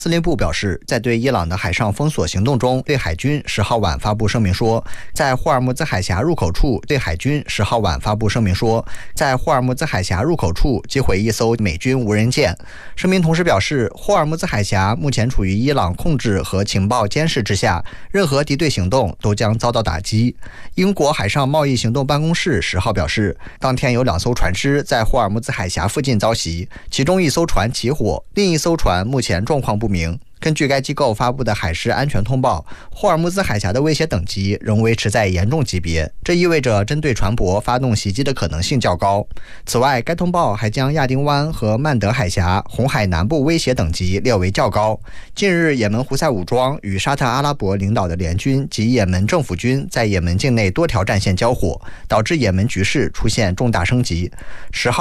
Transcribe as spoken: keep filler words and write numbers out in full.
司令部表示，在对伊朗的海上封锁行动中，对海军十号晚发布声明说，在霍尔木兹海峡入口处，对海军十号晚发布声明说，在霍尔木兹海峡入口处击毁一艘美军无人舰。声明同时表示，霍尔木兹海峡目前处于伊朗控制和情报监视之下，任何敌对行动都将遭到打击。英国海上贸易行动办公室十号表示，当天有两艘船只在霍尔木兹海峡附近遭袭，其中一艘船起火，另一艘船目前状况不明。根据该机构发布的海事安全通报，霍尔木兹海峡的威胁等级仍维持在严重级别，这意味着针对船舶发动袭击的可能性较高。此外，该通报还将亚丁湾和曼德海峡、红海南部威胁等级列为较高。近日，也门胡塞武装与沙特阿拉伯领导的联军及也门政府军在也门境内多条战线交火，导致也门局势出现重大升级。十号